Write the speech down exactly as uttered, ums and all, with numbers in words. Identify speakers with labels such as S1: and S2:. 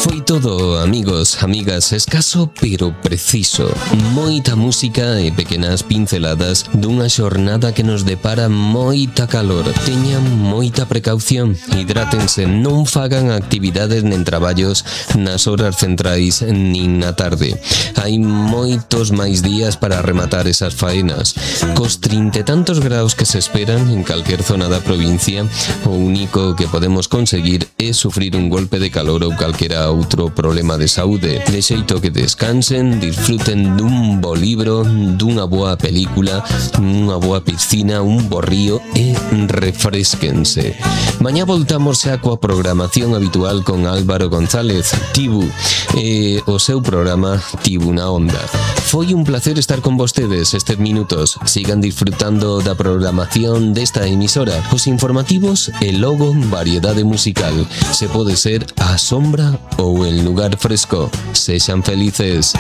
S1: Foi todo, amigos, amigas, escaso pero preciso. Moita música e pequenas pinceladas dunha xornada que nos depara moita calor. Teñan moita precaución, hidrátense, non fagan actividades nen traballos nas horas centrais nin na tarde. Hai moitos máis días para rematar esas faenas. Cos trinta e tantos graus que se esperan en calquer zona da provincia, o único que podemos conseguir é sufrir un golpe de calor ou calquera outro problema de saúde. De xeito que descansen, disfruten dun bo libro, dunha boa película, unha boa piscina, un bo río e refresquense. Mañá voltamos xa coa programación habitual con Álvaro González, Tibu, e o seu programa Tibu na Onda. Foi un placer estar con vostedes estes minutos. Sigan disfrutando da programación desta emisora, os informativos e logo variedade musical. Se pode ser á sombra ou en lugar fresco. Sexan felices.